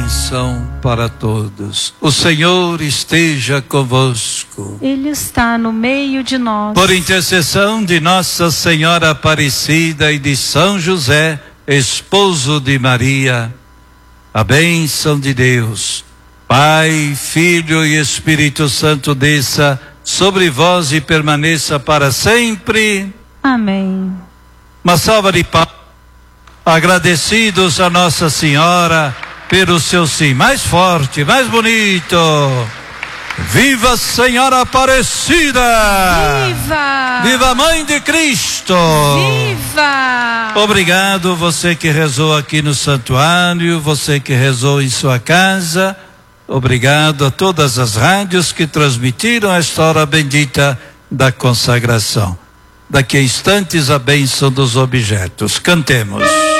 bênção para todos. O Senhor esteja convosco. Ele está no meio de nós. Por intercessão de Nossa Senhora Aparecida e de São José, esposo de Maria, a bênção de Deus, Pai, Filho e Espírito Santo desça sobre vós e permaneça para sempre. Amém. Uma salva de palmas. Agradecidos a Nossa Senhora pelo seu sim. Mais forte, mais bonito. Viva Senhora Aparecida! Viva! Viva a Mãe de Cristo! Viva! Obrigado você que rezou aqui no santuário, você que rezou em sua casa. Obrigado a todas as rádios que transmitiram esta hora bendita da consagração. Daqui a instantes a bênção dos objetos. Cantemos.